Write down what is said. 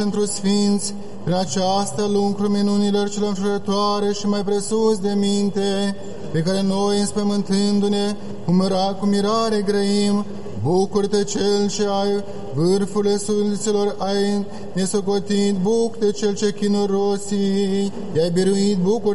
într-o sfinți, prin aceasta lucru minunilor celor înflorătoare și mai presus de minte, pe care noi, înspământându-ne, cu mirare grăim. Bucură-te cel ce ai vârfurile sulițelor, ai nesocotit, bucură-te cel ce chinorosi, i-ai biruit, bucură